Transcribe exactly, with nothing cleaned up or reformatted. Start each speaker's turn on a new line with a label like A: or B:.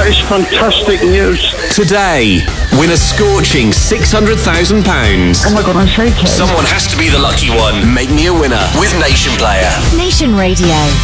A: That is fantastic news.
B: Today, win a scorching six hundred thousand pounds.
A: Oh my God, I'm shaking.
B: Someone has to be the lucky one. Make me a winner with Nation Player.
C: Nation Radio.